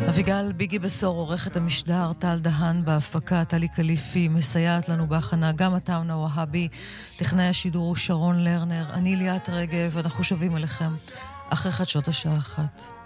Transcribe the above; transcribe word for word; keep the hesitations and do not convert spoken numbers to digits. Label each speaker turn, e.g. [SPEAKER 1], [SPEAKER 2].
[SPEAKER 1] אביגל ביגי בסור, עורכת המשדר, טל דהן בהפקה, טלי קליפי מסייעת לנו בהכנה, גם עטאונה והבי, טכנאי השידור הוא שרון לרנר, אני ליאת רגב, אנחנו שווים אליכם אחרי חדשות השעה אחת.